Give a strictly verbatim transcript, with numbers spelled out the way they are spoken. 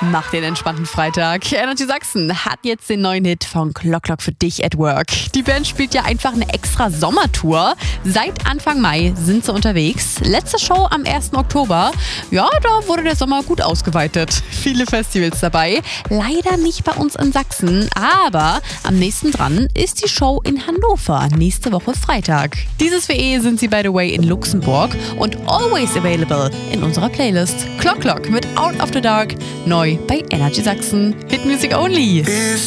Mach den entspannten Freitag. Energy Sachsen hat jetzt den neuen Hit von Clock Clock für dich at Work. Die Band spielt ja einfach eine extra Sommertour. Seit Anfang Mai sind sie unterwegs. Letzte Show am ersten Oktober. Ja, da wurde der Sommer gut ausgeweitet. Viele Festivals dabei. Leider nicht bei uns in Sachsen, aber am nächsten dran ist die Show in Hannover. Nächste Woche Freitag. Dieses W E sind sie by the way in Luxemburg und always available in unserer Playlist. Clock Clock mit Out of the Dark. Neu bei Energy Sachsen. Hit Music Only.